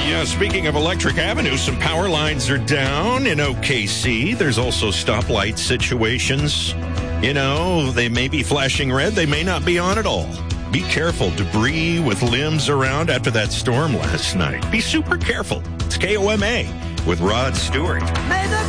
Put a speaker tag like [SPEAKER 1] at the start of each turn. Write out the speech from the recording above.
[SPEAKER 1] Yeah, speaking of Electric Avenue, some power lines are down in OKC. There's also stoplight situations. You know, they may be flashing red. They may not be on at all. Be careful. Debris with limbs around after that storm last night. Be super careful. It's KOMA with Rod Stewart.
[SPEAKER 2] May the